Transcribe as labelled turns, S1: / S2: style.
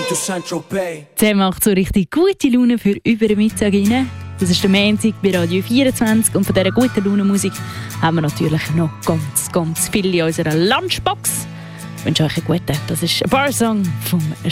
S1: Der macht so richtig gute Laune für über den Mittag rein. Das ist der Montag bei Radio 24 und von dieser guten Laune-Musik haben wir natürlich noch ganz viel in unserer Lunchbox. Ich wünsche euch einen guten. Das ist ein Barsong vom